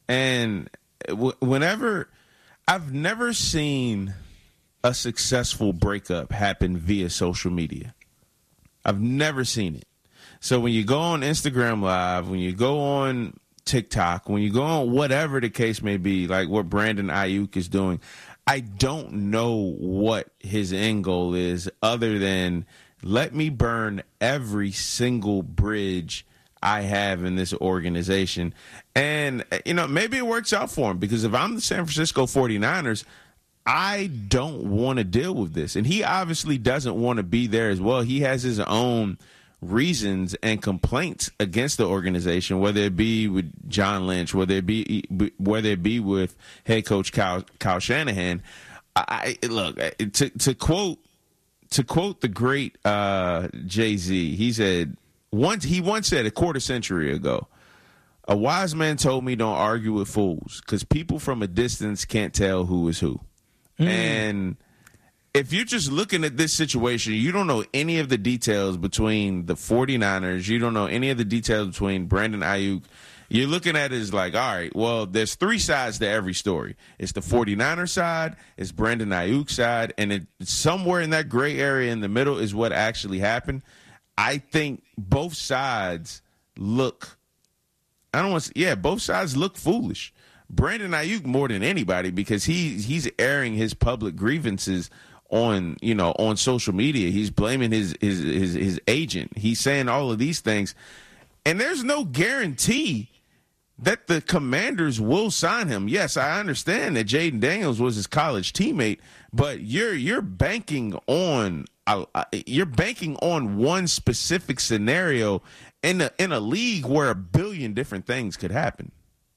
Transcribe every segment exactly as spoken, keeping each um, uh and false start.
And w- whenever I've never seen a successful breakup happen via social media. I've never seen it. So when you go on Instagram Live, when you go on TikTok, when you go on whatever the case may be, like what Brandon Ayuk is doing, I don't know what his end goal is other than let me burn every single bridge I have in this organization. And, you know, maybe it works out for him because if I'm the San Francisco forty-niners, I don't want to deal with this. And he obviously doesn't want to be there as well. He has his own reasons and complaints against the organization, whether it be with John Lynch, whether it be whether it be with head coach Kyle, Kyle Shanahan. I, look, to, to quote to quote the great uh, Jay-Z, he said, once he once said a quarter century ago, a wise man told me don't argue with fools because people from a distance can't tell who is who. Mm. And if you're just looking at this situation, you don't know any of the details between the forty-niners. You don't know any of the details between Brandon Ayuk. You're looking at it as like, all right, well, there's three sides to every story. It's the forty-niners side, it's Brandon Ayuk side, and it, somewhere in that gray area in the middle is what actually happened. I think both sides look, I don't want to, yeah, both sides look foolish. Brandon Ayuk more than anybody because he he's airing his public grievances on, you know, on social media. He's blaming his his his, his agent. He's saying all of these things. And there's no guarantee that the Commanders will sign him. Yes, I understand that Jaden Daniels was his college teammate, but you're you're banking on uh, you're banking on one specific scenario in a in a league where a billion different things could happen.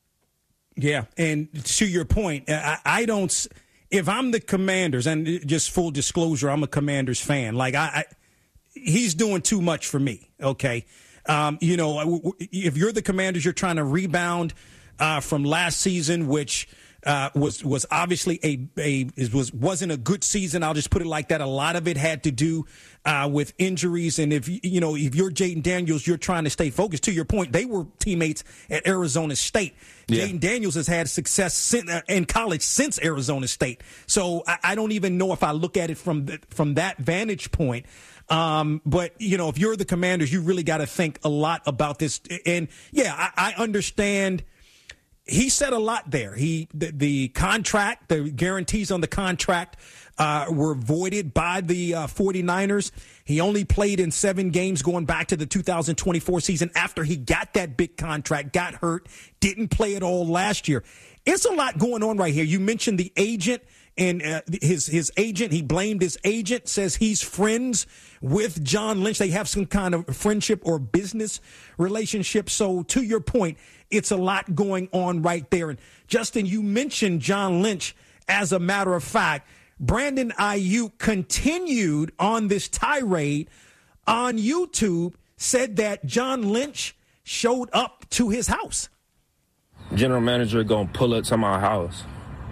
Yeah, and to your point, I, I don't. If I'm the Commanders, and just full disclosure, I'm a Commanders fan. Like I, I he's doing too much for me. Okay. Um, you know, if you're the Commanders, you're trying to rebound uh, from last season, which uh, was was obviously a a was wasn't a good season. I'll just put it like that. A lot of it had to do uh, with injuries, and if you know if you're Jaden Daniels, you're trying to stay focused. To your point, they were teammates at Arizona State. Yeah. Jaden Daniels has had success in college since Arizona State, so I, I don't even know if I look at it from the, from that vantage point. Um, but, you know, if you're the Commanders, you really got to think a lot about this. And, yeah, I, I understand. He said a lot there. He the, the contract, the guarantees on the contract uh, were voided by the uh, forty-niners. He only played in seven games going back to the two thousand twenty-four season after he got that big contract, got hurt, didn't play at all last year. It's a lot going on right here. You mentioned the agent. And uh, his his agent, he blamed his agent, says he's friends with John Lynch. They have some kind of friendship or business relationship. So to your point, it's a lot going on right there. And Justin, you mentioned John Lynch. As a matter of fact, Brandon Ayuk continued on this tirade on YouTube, said that John Lynch showed up to his house. General manager gonna pull up to my house.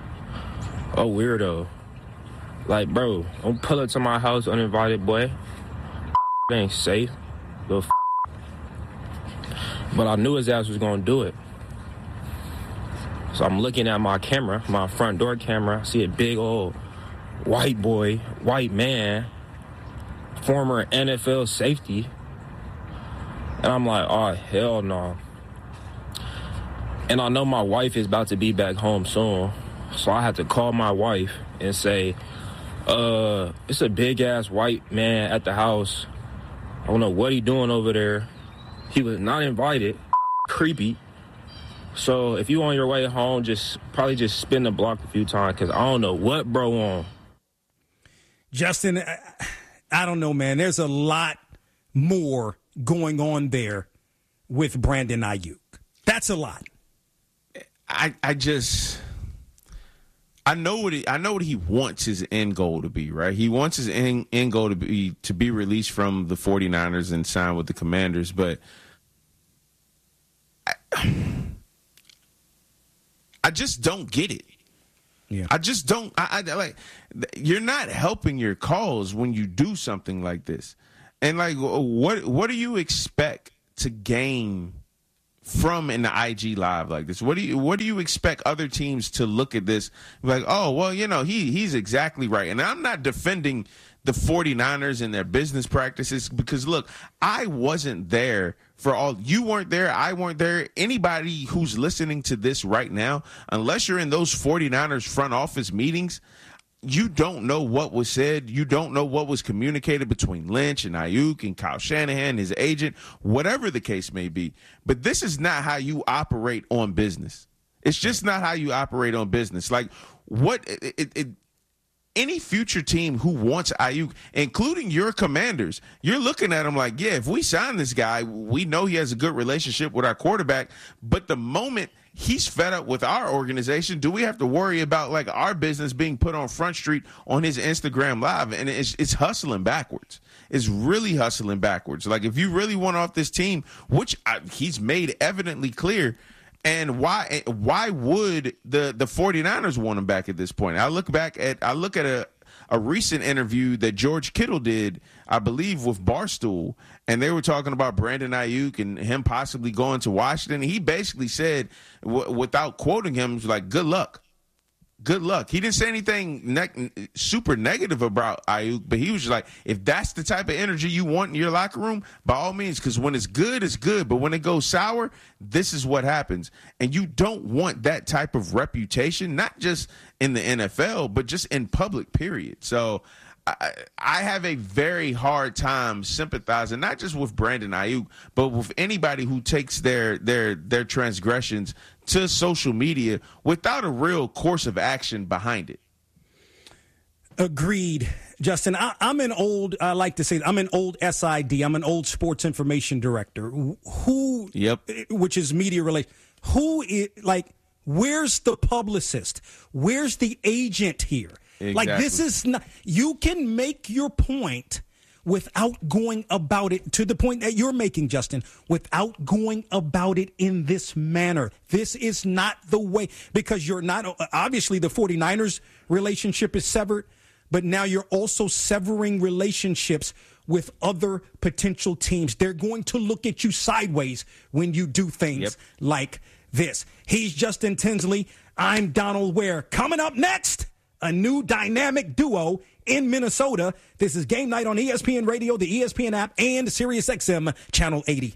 Oh, weirdo. Like, bro, don't pull up to my house uninvited, boy. It ain't safe. Little f- But I knew his ass was going to do it. So I'm looking at my camera, my front door camera. I see a big old white boy, white man, former N F L safety. And I'm like, oh, hell no. And I know my wife is about to be back home soon. So I had to call my wife and say, uh, it's a big-ass white man at the house. I don't know what he doing over there. He was not invited. Creepy. So if you on your way home, just probably just spin the block a few times because I don't know what bro on. Justin, I, I don't know, man. There's a lot more going on there with Brandon Ayuk. That's a lot. I I just... I know what he, I know what he wants his end goal to be, right? He wants his end, end goal to be to be released from the forty-niners and sign with the Commanders, but I, I just don't get it. Yeah. I just don't I, I like you're not helping your cause when you do something like this. And like what what do you expect to gain from an I G live like this? What do you what do you expect other teams to look at this like, oh, well, you know, he he's exactly right. And I'm not defending the 49ers and their business practices because, look, I wasn't there for all. You weren't there. I weren't there. Anybody who's listening to this right now, unless you're in those 49ers front office meetings, you don't know what was said. You don't know what was communicated between Lynch and Ayuk and Kyle Shanahan, his agent, whatever the case may be. But this is not how you operate on business. It's just not how you operate on business. Like, what it, it, it any future team who wants Ayuk, including your Commanders, you're looking at him like, yeah, if we sign this guy, we know he has a good relationship with our quarterback. But the moment he's fed up with our organization, do we have to worry about like our business being put on Front Street on his Instagram Live? And it's, it's hustling backwards. It's really hustling backwards. Like, if you really want off this team, which I, he's made evidently clear, and why why would the, the 49ers want him back at this point? I look back at I look at a, a recent interview that George Kittle did, I believe, with Barstool, and they were talking about Brandon Ayuk and him possibly going to Washington. He basically said, w- without quoting him, like, good luck. Good luck. He didn't say anything ne- super negative about Ayuk, but he was just like, if that's the type of energy you want in your locker room, by all means, because when it's good, it's good. But when it goes sour, this is what happens. And you don't want that type of reputation, not just in the N F L, but just in public, period. So I, I have a very hard time sympathizing, not just with Brandon Ayuk, but with anybody who takes their their their transgressions to social media without a real course of action behind it. Agreed, Justin. I, I'm an old, I like to say, I'm an old S I D. I'm an old sports information director. Who, yep, which is media relations. Who is, like, where's the publicist? Where's the agent here? Exactly. Like, this is not, you can make your point without going about it to the point that you're making, Justin, without going about it in this manner. This is not the way, because you're not, obviously the 49ers relationship is severed, but now you're also severing relationships with other potential teams. They're going to look at you sideways when you do things yep. like this. He's Justin Tinsley. I'm Donald Ware. Coming up next, a new dynamic duo in Minnesota. This is Game Night on E S P N Radio, the E S P N app, and SiriusXM Channel eighty.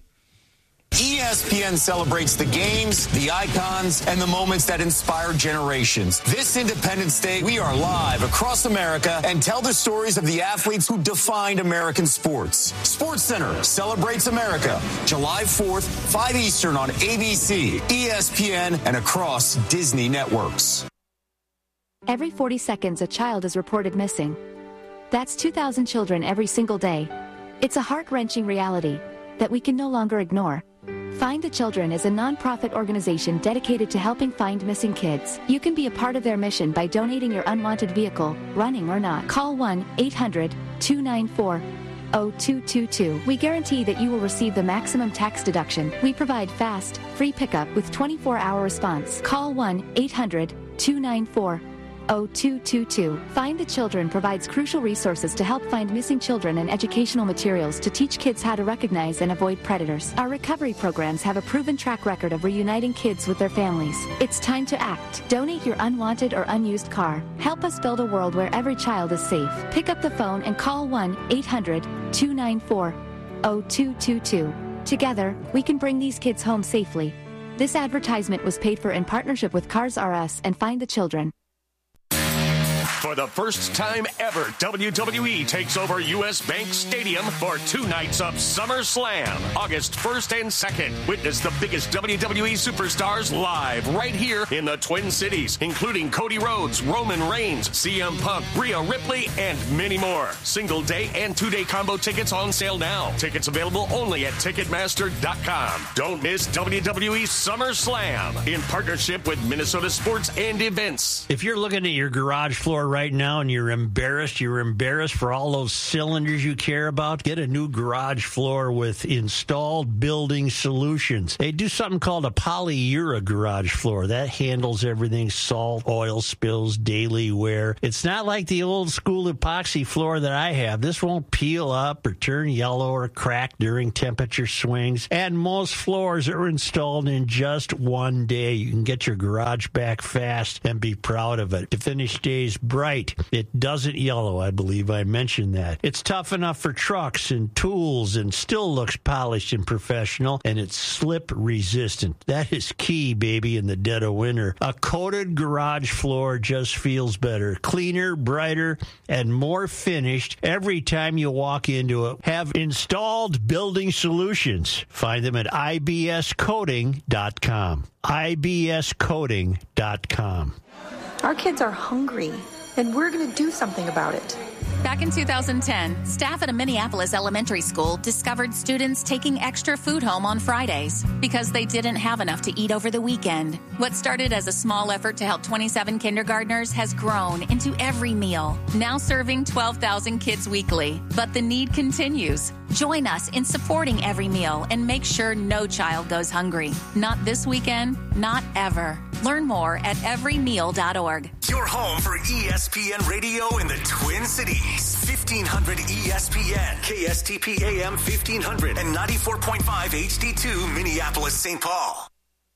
E S P N celebrates the games, the icons, and the moments that inspire generations. This Independence Day, we are live across America and tell the stories of the athletes who defined American sports. SportsCenter celebrates America, July fourth, five Eastern on A B C, E S P N, and across Disney networks. Every forty seconds, a child is reported missing. That's two thousand children every single day. It's a heart-wrenching reality that we can no longer ignore. Find the Children is a non-profit organization dedicated to helping find missing kids. You can be a part of their mission by donating your unwanted vehicle, running or not. Call one eight hundred two nine four oh two two two. We guarantee that you will receive the maximum tax deduction. We provide fast, free pickup with twenty-four hour response. Call one eight hundred two nine four oh two two two. Find the Children provides crucial resources to help find missing children and educational materials to teach kids how to recognize and avoid predators. Our recovery programs have a proven track record of reuniting kids with their families. It's time to act. Donate your unwanted or unused car. Help us build a world where every child is safe. Pick up the phone and call one eight hundred two nine four oh two two two. Together, we can bring these kids home safely. This advertisement was paid for in partnership with Cars R Us and Find the Children. For the first time ever, W W E takes over U S. Bank Stadium for two nights of SummerSlam, August first and second. Witness the biggest W W E superstars live right here in the Twin Cities, including Cody Rhodes, Roman Reigns, C M Punk, Rhea Ripley, and many more. Single day and two day combo tickets on sale now. Tickets available only at Ticketmaster dot com. Don't miss W W E SummerSlam in partnership with Minnesota Sports and Events. If you're looking at your garage floor right now and you're embarrassed, you're embarrassed for all those cylinders you care about, get a new garage floor with Installed Building Solutions. They do something called a Polyura garage floor. That handles everything, salt, oil spills, daily wear. It's not like the old school epoxy floor that I have. This won't peel up or turn yellow or crack during temperature swings. And most floors are installed in just one day. You can get your garage back fast and be proud of it. The finish stays bright. It doesn't yellow, I believe I mentioned that. It's tough enough for trucks and tools and still looks polished and professional, and it's slip resistant. That is key, baby, in the dead of winter. A coated garage floor just feels better, cleaner, brighter, and more finished every time you walk into it. Have Installed Building Solutions. Find them at I B S coating dot com. I B S coating dot com. Our kids are hungry, and we're going to do something about it. Back in two thousand ten, staff at a Minneapolis elementary school discovered students taking extra food home on Fridays because they didn't have enough to eat over the weekend. What started as a small effort to help twenty-seven kindergartners has grown into every meal, now serving twelve thousand kids weekly. But the need continues. Join us in supporting Every Meal and make sure no child goes hungry. Not this weekend, not ever. Learn more at every meal dot org. Your home for E S P N Radio in the Twin Cities. fifteen hundred E S P N, K S T P A M fifteen hundred, and ninety-four point five H D two Minneapolis, Saint Paul.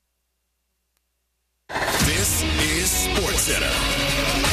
This is SportsCenter.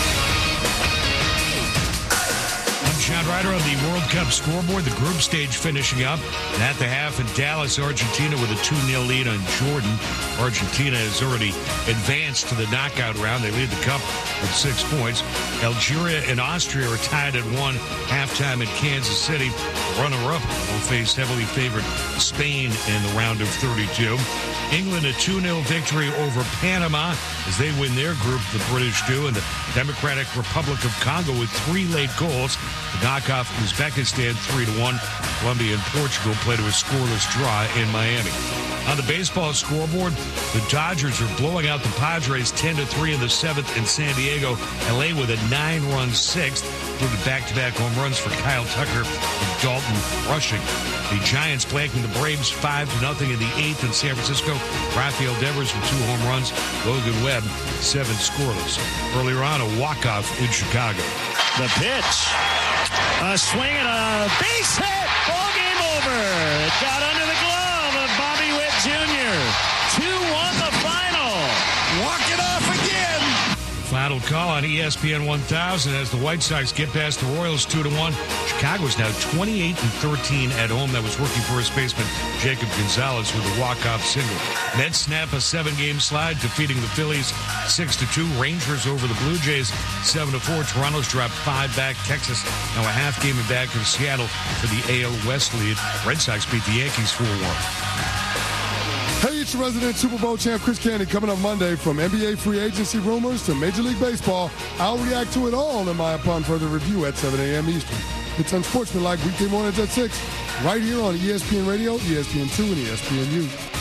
Sean Ryder on the World Cup scoreboard. The group stage finishing up. And at the half in Dallas, Argentina with a two nil lead on Jordan. Argentina has already advanced to the knockout round. They lead the cup with six points. Algeria and Austria are tied at one. Halftime in Kansas City. Runner-up will face heavily favored Spain in the round of thirty-two. England a two nil victory over Panama as they win their group, the British do, and the Democratic Republic of Congo with three late goals to knock off Uzbekistan three to one. Colombia and Portugal play to a scoreless draw in Miami. On the baseball scoreboard, the Dodgers are blowing out the Padres ten to three in the seventh in San Diego. L A with a nine-run sixth, including back-to-back home runs for Kyle Tucker and Dalton Rushing. The Giants blanking the Braves five to nothing in the eighth in San Francisco. Rafael Devers with two home runs. Logan Webb, seven scoreless. Earlier on, a walk-off in Chicago. The pitch. A swing and a base hit. Ball game over. It got under the glove of Bobby Witt Junior two one the final. Walk it off again. Final call on E S P N one thousand as the White Sox get past the Royals two to one. Chicago is now twenty-eight and thirteen at home. That was rookie first baseman Jacob Gonzalez with a walk-off single. Mets snap a seven-game slide, defeating the Phillies six to two. Rangers over the Blue Jays seven to four. Toronto's dropped five back. Texas now a half game back of Seattle for the A L West lead. Red Sox beat the Yankees four one. Hey, it's your resident Super Bowl champ Chris Candy coming up Monday. From N B A free agency rumors to Major League Baseball, I'll react to it all in my upon further review at seven a.m. Eastern. It's Unsportsmanlike weekday mornings at six, right here on E S P N Radio, E S P N two, and E S P N U.